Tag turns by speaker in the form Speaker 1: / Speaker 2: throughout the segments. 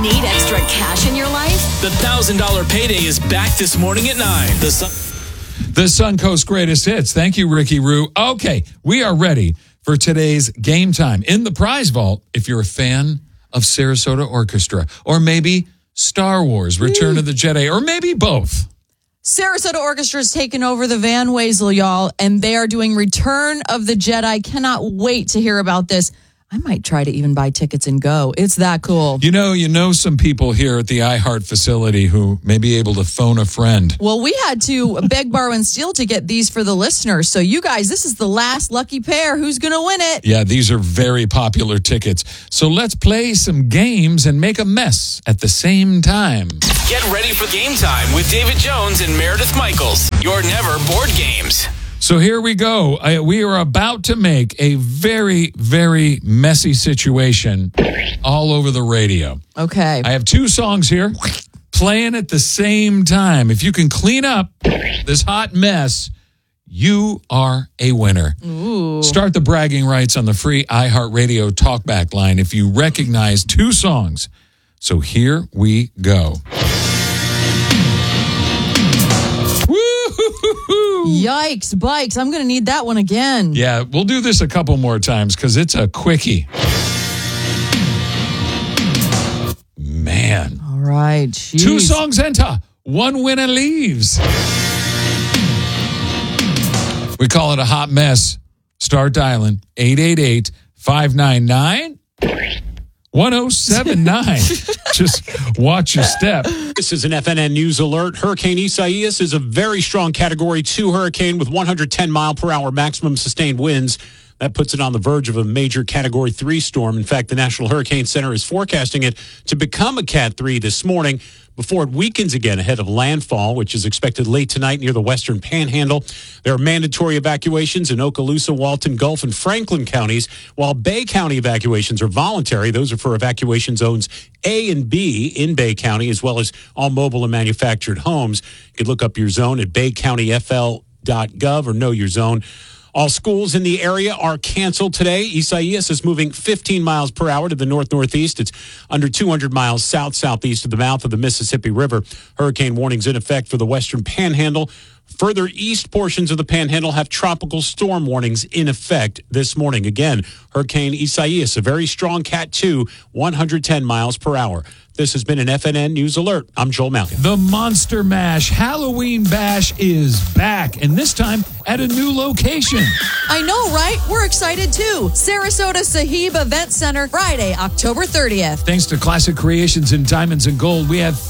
Speaker 1: Need extra cash in your life?
Speaker 2: The $1,000 payday is back this morning at 9.
Speaker 3: The Suncoast Greatest Hits. Thank you, Ricky Rue. Okay, we are ready for today's game time. In the prize vault, if you're a fan of Sarasota Orchestra, or maybe Star Wars, Return of the Jedi, or maybe both.
Speaker 4: Sarasota Orchestra is taking over the Van Wezel, y'all, and they are doing Return of the Jedi. Cannot wait to hear about this. I might try to even buy tickets and go. It's that cool.
Speaker 3: You know some people here at the iHeart facility who may be able to phone a friend.
Speaker 4: Well, we had to beg, borrow, and steal to get these for the listeners. So you guys, this is the last lucky pair. Who's going to win it?
Speaker 3: Yeah, these are very popular tickets. So let's play some games and make a mess at the same time.
Speaker 2: Get ready for game time with David Jones and Meredith Michaels. Your never bored games.
Speaker 3: So here we go. We are about to make a very, very messy situation all over the radio.
Speaker 4: Okay.
Speaker 3: I have two songs here playing at the same time. If you can clean up this hot mess, you are a winner.
Speaker 4: Ooh.
Speaker 3: Start the bragging rights on the free iHeartRadio talkback line if you recognize two songs. So here we go.
Speaker 4: Yikes, bikes. I'm going to need that one again.
Speaker 3: Yeah, we'll do this a couple more times because it's a quickie. Man.
Speaker 4: All right. Geez.
Speaker 3: Two songs enter. One winner leaves. We call it a hot mess. Start dialing 888-599-1079. Just watch your step.
Speaker 5: This is an FNN News alert. Hurricane Isaias is a very strong Category 2 hurricane with 110 mile per hour maximum sustained winds. That puts it on the verge of a major Category 3 storm. In fact, the National Hurricane Center is forecasting it to become a Cat 3 this morning before it weakens again ahead of landfall, which is expected late tonight near the western panhandle. There are mandatory evacuations in Okaloosa, Walton, Gulf, and Franklin counties, while Bay County evacuations are voluntary. Those are for evacuation zones A and B in Bay County, as well as all mobile and manufactured homes. You can look up your zone at baycountyfl.gov or know your zone. All schools in the area are canceled today. Isaias is moving 15 miles per hour to the north-northeast. It's under 200 miles south-southeast of the mouth of the Mississippi River. Hurricane warnings in effect for the western panhandle. Further east portions of the panhandle have tropical storm warnings in effect this morning. Again, Hurricane Isaias, a very strong Cat 2, 110 miles per hour. This has been an FNN News Alert. I'm Joel Malkin.
Speaker 3: The Monster Mash Halloween Bash is back, and this time at a new location.
Speaker 4: I know, right? We're excited too. Sarasota Sahib Event Center, Friday, October 30th.
Speaker 3: Thanks to Classic Creations and Diamonds and Gold, we have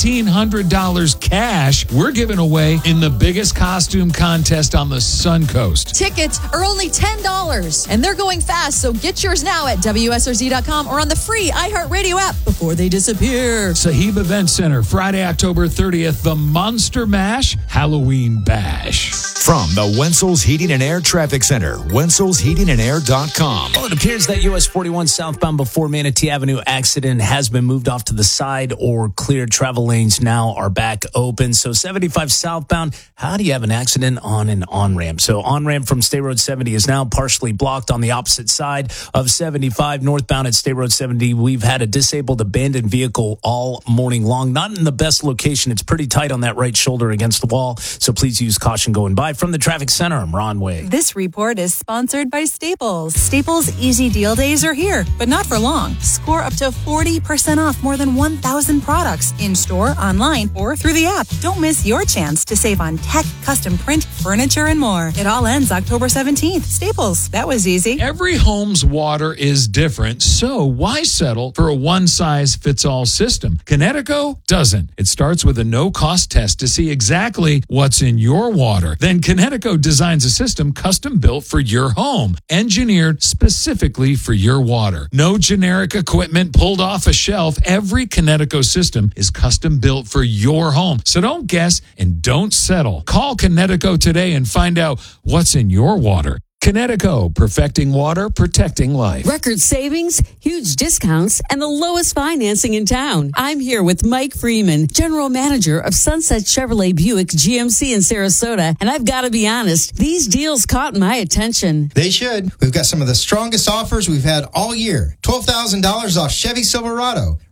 Speaker 3: $1,500 cash we're giving away in the biggest costume contest on the Suncoast.
Speaker 4: Tickets are only $10, and they're going fast, so get yours now at WSRZ.com or on the free iHeartRadio app before they disappear.
Speaker 3: Sahib Event Center, Friday, October 30th, the Monster Mash Halloween Bash.
Speaker 6: From the Wenzel's Heating and Air Traffic Center, wenzelsheatingandair.com.
Speaker 7: Well, it appears that US 41 southbound before Manatee Avenue accident has been moved off to the side or cleared. Travel lanes now are back open. So 75 southbound, how do you have an accident on an on-ramp? So on-ramp from State Road 70 is now partially blocked on the opposite side of 75. Northbound at State Road 70, we've had a disabled abandoned vehicle all morning long. Not in the best location. It's pretty tight on that right shoulder against the wall. So please use caution going by. From the traffic center, I'm Ron Way.
Speaker 8: This report is sponsored by Staples. Staples Easy Deal Days are here, but not for long. Score up to 40% off more than 1,000 products in-store, online, or through the app. Don't miss your chance to save on tech, custom print, furniture, and more. It all ends October 17th. Staples. That was easy.
Speaker 3: Every home's water is different, so why settle for a one-size-fits-all system? Kinetico doesn't. It starts with a no-cost test to see exactly what's in your water. Then Kinetico designs a system custom-built for your home, engineered specifically for your water. No generic equipment pulled off a shelf. Every Kinetico system is custom-built for your home. So don't guess and don't settle. Call Kinetico today and find out what's in your water. Kinetico, perfecting water, protecting life.
Speaker 9: Record savings, huge discounts, and the lowest financing in town. I'm here with Mike Freeman, General Manager of Sunset Chevrolet Buick GMC in Sarasota. And I've got to be honest, these deals caught my attention.
Speaker 10: They should. We've got some of the strongest offers we've had all year. $12,000 off Chevy Silverado.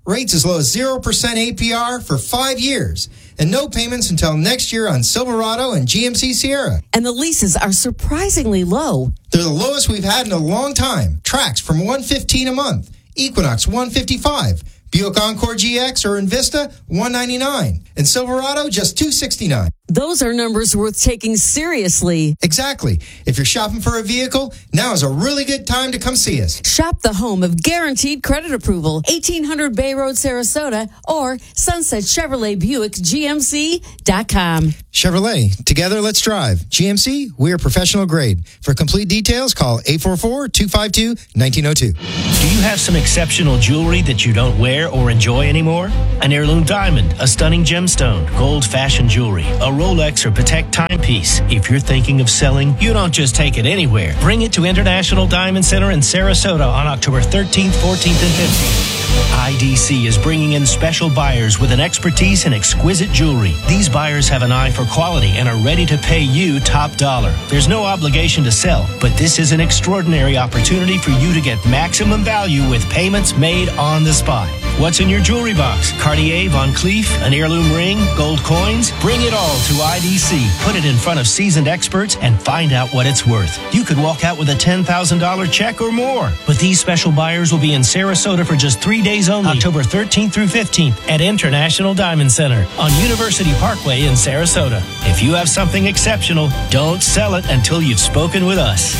Speaker 10: Rates as low as 0% APR for 5 years. And no payments until next year on Silverado and GMC Sierra.
Speaker 9: And the leases are surprisingly low.
Speaker 10: They're the lowest we've had in a long time. Tracks from $115 a month. Equinox $155. Buick Encore GX or Invista $199. And Silverado just $269.
Speaker 9: Those are numbers worth taking seriously.
Speaker 10: Exactly. If you're shopping for a vehicle, now is a really good time to come see us.
Speaker 9: Shop the home of guaranteed credit approval, 1800 Bay Road, Sarasota, or Sunset Chevrolet Buick GMC.com.
Speaker 10: Chevrolet, together let's drive. GMC, we are professional grade. For complete details, call 844-252-1902.
Speaker 11: Do you have some exceptional jewelry that you don't wear or enjoy anymore? An heirloom diamond, a stunning gemstone, gold fashion jewelry, a Rolex or Patek timepiece. If you're thinking of selling, you don't just take it anywhere. Bring it to International Diamond Center in Sarasota on October 13th, 14th, and 15th. IDC is bringing in special buyers with an expertise in exquisite jewelry. These buyers have an eye for quality and are ready to pay you top dollar. There's no obligation to sell, but this is an extraordinary opportunity for you to get maximum value with payments made on the spot. What's in your jewelry box? Cartier, Van Cleef, an heirloom ring, gold coins? Bring it all to IDC. Put it in front of seasoned experts and find out what it's worth. You could walk out with a $10,000 check or more. But these special buyers will be in Sarasota for just 3 days only, October 13th through 15th at International Diamond Center on University Parkway in Sarasota. If you have something exceptional, don't sell it until you've spoken with us.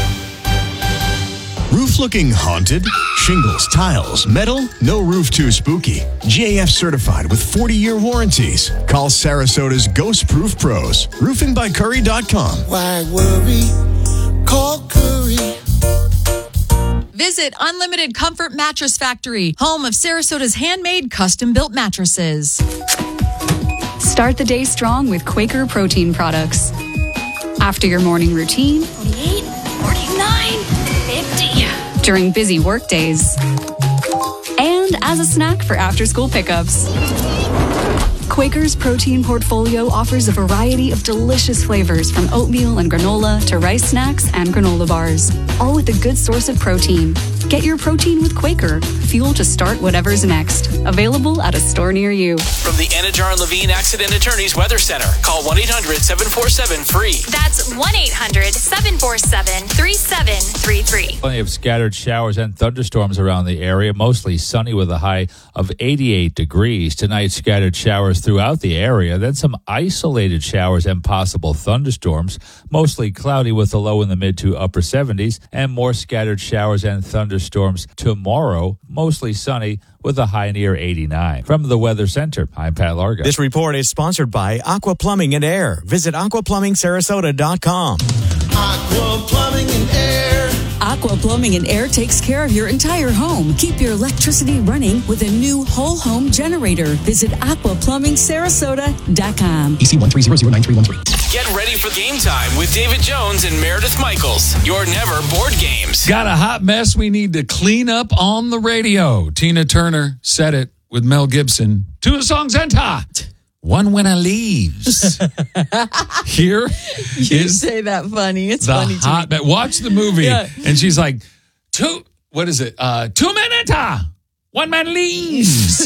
Speaker 12: Roof looking haunted? Shingles, tiles, metal? No roof too spooky. GAF certified with 40-year warranties. Call Sarasota's Ghost Proof Pros. RoofingByCurry.com.
Speaker 13: Why worry? Call Curry.
Speaker 4: Visit Unlimited Comfort Mattress Factory, home of Sarasota's handmade custom-built mattresses.
Speaker 14: Start the day strong with Quaker protein products. After your morning routine,
Speaker 1: 48, 49, 50.
Speaker 14: During busy work days, and as a snack for after-school pickups. Quaker's protein portfolio offers a variety of delicious flavors from oatmeal and granola to rice snacks and granola bars, all with a good source of protein. Get your protein with Quaker, fuel to start whatever's next. Available at a store near you.
Speaker 2: From the Anajar and Levine Accident Attorneys Weather Center, call 1-800-747-FREE.
Speaker 1: That's 1-800-747-3733.
Speaker 15: Plenty of scattered showers and thunderstorms around the area, mostly sunny with a high of 88 degrees. Tonight, scattered showers throughout the area, then some isolated showers and possible thunderstorms, mostly cloudy with a low in the mid to upper 70s, and more scattered showers and thunderstorms tomorrow, mostly sunny with a high near 89. From the Weather Center, I'm Pat Larga.
Speaker 16: This report is sponsored by Aqua Plumbing and Air. Visit aquaplumbing.sarasota.com.
Speaker 13: Aqua Plumbing and Air.
Speaker 9: Aqua Plumbing and Air takes care of your entire home. Keep your electricity running with a new whole home generator. Visit aquaplumbing.sarasota.com.
Speaker 6: EC 130091313.
Speaker 2: Get ready for Game Time with David Jones and Meredith Michaels. Your never board games.
Speaker 3: Got a hot mess we need to clean up on the radio. Tina Turner said it with Mel Gibson. 2 songs enter. One when I leaves. Here
Speaker 4: You say that funny. It's
Speaker 3: the
Speaker 4: funny to
Speaker 3: hot
Speaker 4: me.
Speaker 3: mess. Watch the movie.
Speaker 4: Yeah.
Speaker 3: And she's like, 2 minutes. 2 minutes. One man leaves.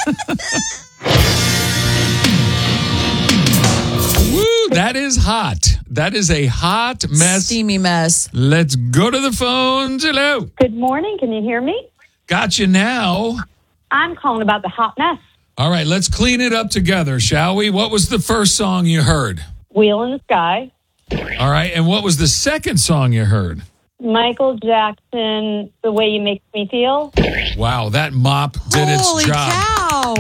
Speaker 3: Woo, that is hot. That is a hot mess.
Speaker 4: Steamy mess.
Speaker 3: Let's go to the phones. Hello.
Speaker 17: Good morning. Can you hear me?
Speaker 3: Got you now.
Speaker 17: I'm calling about the hot mess.
Speaker 3: All right, let's clean it up together, shall we? What was the first song you heard?
Speaker 17: Wheel in the Sky.
Speaker 3: All right, and what was the second song you heard?
Speaker 17: Michael Jackson, The Way You Make Me Feel.
Speaker 3: Wow, that mop did
Speaker 4: Holy
Speaker 3: its job.
Speaker 4: cow.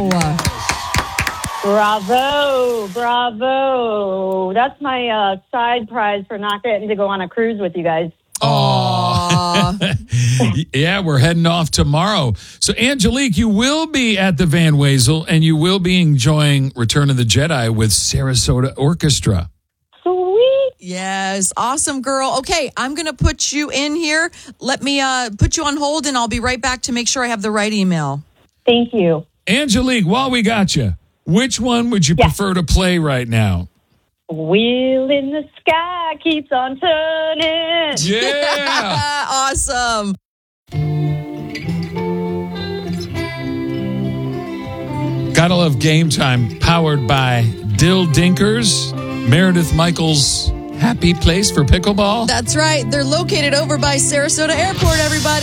Speaker 17: Bravo. That's my side prize for not getting to go on a cruise with you guys.
Speaker 3: Yeah, we're heading off tomorrow. So, Angelique, you will be at the Van Wezel, and you will be enjoying Return of the Jedi with Sarasota Orchestra.
Speaker 17: Sweet.
Speaker 4: Yes. Awesome, girl. Okay, I'm going to put you in here. Let me put you on hold, and I'll be right back to make sure I have the right email.
Speaker 17: Thank you.
Speaker 3: Angelique, while we got you, which one would you prefer to play right now?
Speaker 17: Wheel in the Sky keeps on turning.
Speaker 3: Yeah.
Speaker 4: Awesome.
Speaker 3: Gotta love Game Time, powered by Dill Dinkers, Meredith Michaels' happy place for pickleball.
Speaker 4: That's right. They're located over by Sarasota Airport, everybody.